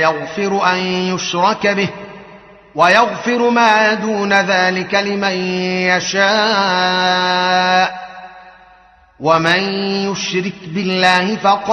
يغفر أن يشرك به ويغفر ما دون ذلك لمن يشاء ومن يشرك بالله فقد